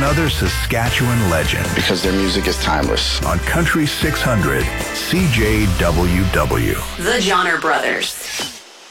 another Saskatchewan legend. Because their music is timeless. On Country 600, CJWW. The Johnner Brothers.